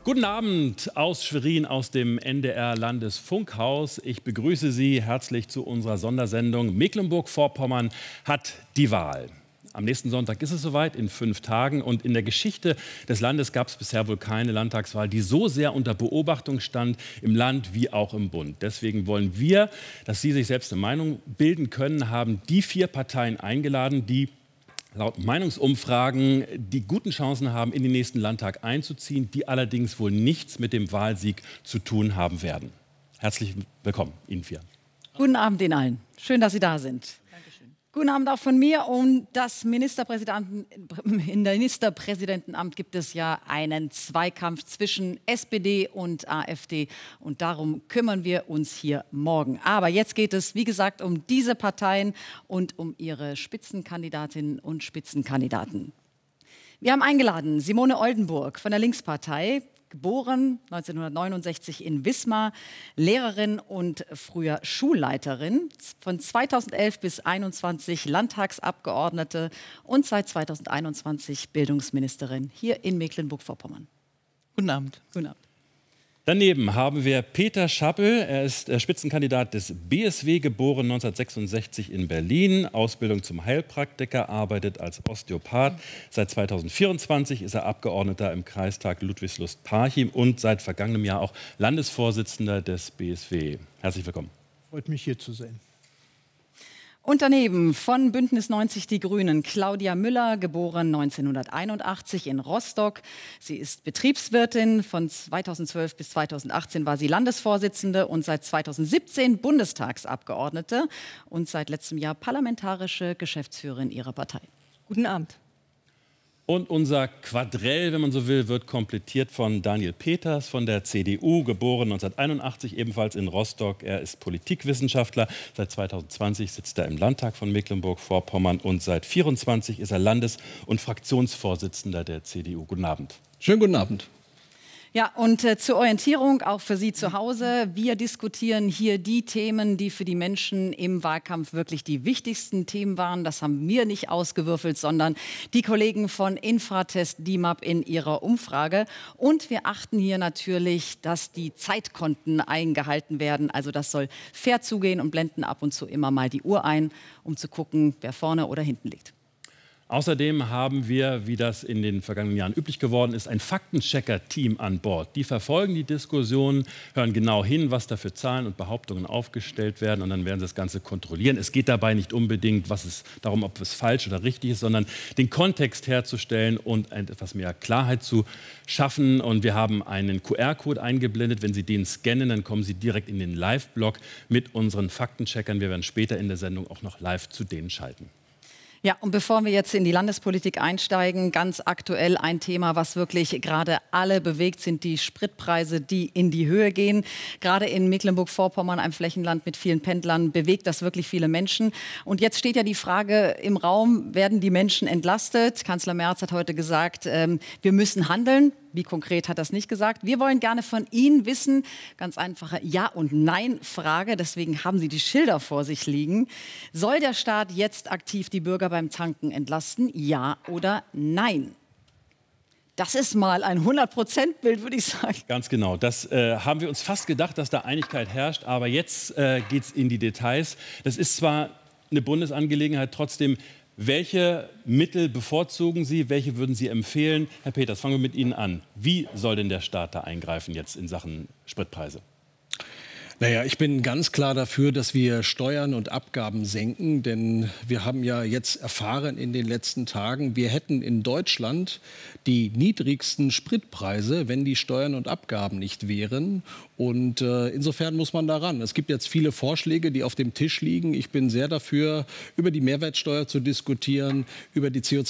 Guten Abend aus Schwerin, aus dem NDR-Landesfunkhaus. Ich begrüße Sie herzlich zu unserer Sondersendung Mecklenburg-Vorpommern hat die Wahl. Am nächsten Sonntag ist es soweit, in 5 Tagen. Und in der Geschichte des Landes gab es bisher wohl keine Landtagswahl, die so sehr unter Beobachtung stand, im Land wie auch im Bund. Deswegen wollen wir, dass Sie sich selbst eine Meinung bilden können, haben die 4 Parteien eingeladen, die laut Meinungsumfragen die guten Chancen haben, in den nächsten Landtag einzuziehen, die allerdings wohl nichts mit dem Wahlsieg zu tun haben werden. Herzlich willkommen, Ihnen 4. Guten Abend Ihnen allen. Schön, dass Sie da sind. Dankeschön. Guten Abend auch von mir. Um das Ministerpräsidentenamt gibt es ja einen Zweikampf zwischen SPD und AfD. Und darum kümmern wir uns hier morgen. Aber jetzt geht es, wie gesagt, um diese Parteien und um ihre Spitzenkandidatinnen und Spitzenkandidaten. Wir haben eingeladen Simone Oldenburg von der Linkspartei, geboren 1969 in Wismar, Lehrerin und früher Schulleiterin, von 2011 bis 2021 Landtagsabgeordnete und seit 2021 Bildungsministerin hier in Mecklenburg-Vorpommern. Guten Abend. Guten Abend. Daneben haben wir Peter Schappel. Er ist Spitzenkandidat des BSW, geboren 1966 in Berlin, Ausbildung zum Heilpraktiker, arbeitet als Osteopath. Seit 2024 ist er Abgeordneter im Kreistag Ludwigslust-Parchim und seit vergangenem Jahr auch Landesvorsitzender des BSW. Herzlich willkommen. Freut mich, hier zu sein. Und daneben von Bündnis 90 Die Grünen Claudia Müller, geboren 1981 in Rostock. Sie ist Betriebswirtin. Von 2012 bis 2018 war sie Landesvorsitzende und seit 2017 Bundestagsabgeordnete und seit letztem Jahr parlamentarische Geschäftsführerin ihrer Partei. Guten Abend. Und unser Quadrell, wenn man so will, wird komplettiert von Daniel Peters von der CDU, geboren 1981, ebenfalls in Rostock. Er ist Politikwissenschaftler. Seit 2020 sitzt er im Landtag von Mecklenburg-Vorpommern und seit 2024 ist er Landes- und Fraktionsvorsitzender der CDU. Guten Abend. Schönen guten Abend. Ja, und zur Orientierung auch für Sie zu Hause. Wir diskutieren hier die Themen, die für die Menschen im Wahlkampf wirklich die wichtigsten Themen waren. Das haben wir nicht ausgewürfelt, sondern die Kollegen von Infratest DIMAP in ihrer Umfrage. Und wir achten hier natürlich, dass die Zeitkonten eingehalten werden. Also das soll fair zugehen und blenden ab und zu immer mal die Uhr ein, um zu gucken, wer vorne oder hinten liegt. Außerdem haben wir, wie das in den vergangenen Jahren üblich geworden ist, ein Faktenchecker-Team an Bord. Die verfolgen die Diskussionen, hören genau hin, was da für Zahlen und Behauptungen aufgestellt werden und dann werden sie das Ganze kontrollieren. Es geht dabei nicht unbedingt darum, ob es falsch oder richtig ist, sondern den Kontext herzustellen und etwas mehr Klarheit zu schaffen. Und wir haben einen QR-Code eingeblendet. Wenn Sie den scannen, dann kommen Sie direkt in den Live-Blog mit unseren Faktencheckern. Wir werden später in der Sendung auch noch live zu denen schalten. Ja, und bevor wir jetzt in die Landespolitik einsteigen, ganz aktuell ein Thema, was wirklich gerade alle bewegt, sind die Spritpreise, die in die Höhe gehen. Gerade in Mecklenburg-Vorpommern, einem Flächenland mit vielen Pendlern, bewegt das wirklich viele Menschen. Und jetzt steht ja die Frage im Raum, werden die Menschen entlastet? Kanzler Merz hat heute gesagt, wir müssen handeln. Wie konkret hat er das nicht gesagt? Wir wollen gerne von Ihnen wissen, ganz einfache Ja- und Nein-Frage, deswegen haben Sie die Schilder vor sich liegen. Soll der Staat jetzt aktiv die Bürger beim Tanken entlasten? Ja oder nein? Das ist mal ein 100%-Bild, würde ich sagen. Ganz genau. Das haben wir uns fast gedacht, dass da Einigkeit herrscht. Aber jetzt geht es in die Details. Das ist zwar eine Bundesangelegenheit, trotzdem. Welche Mittel bevorzugen Sie? Welche würden Sie empfehlen? Herr Peters, fangen wir mit Ihnen an. Wie soll denn der Staat da eingreifen jetzt in Sachen Spritpreise? Naja, ich bin ganz klar dafür, dass wir Steuern und Abgaben senken, denn wir haben ja jetzt erfahren in den letzten Tagen, wir hätten in Deutschland die niedrigsten Spritpreise, wenn die Steuern und Abgaben nicht wären. Und insofern muss man daran. Es gibt jetzt viele Vorschläge, die auf dem Tisch liegen. Ich bin sehr dafür, über die Mehrwertsteuer zu diskutieren, über die CO2